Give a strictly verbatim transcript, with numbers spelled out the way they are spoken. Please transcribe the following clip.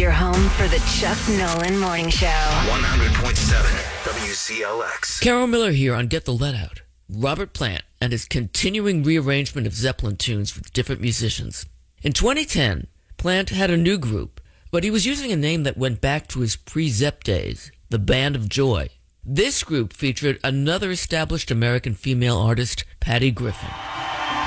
your home for the Chuck Nolan Morning Show. one hundred point seven W C L X. Carol Miller here on Get the Let Out. Robert Plant and his continuing rearrangement of Zeppelin tunes with different musicians. In twenty ten, Plant had a new group, but he was using a name that went back to his pre-Zepp days, the Band of Joy. This group featured another established American female artist, Patty Griffin.